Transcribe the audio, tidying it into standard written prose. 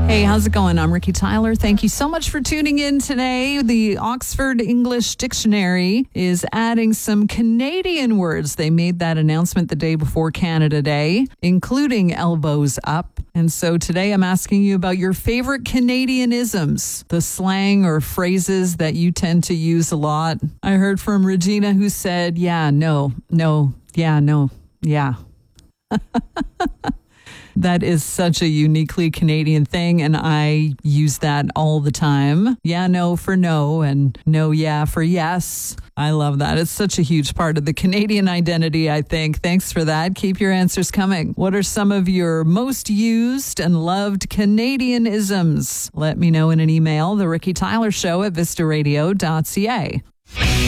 Hey, how's it going? I'm Ricky Tyler. Thank you so much for tuning in today. The Oxford English Dictionary is adding some Canadian words. They made that announcement the day before Canada Day, including elbows up. And so today I'm asking you about your favorite Canadianisms, the slang or phrases that you tend to use a lot. I heard from Regina who said, yeah, no, yeah, no, yeah. That is such a uniquely Canadian thing, and I use that all the time. Yeah, no for no, and no, yeah for yes. I love that. It's such a huge part of the Canadian identity, I think. Thanks for that. Keep your answers coming. What are some of your most used and loved Canadianisms? Let me know in an email, The Ricky Tyler Show at vistaradio.ca.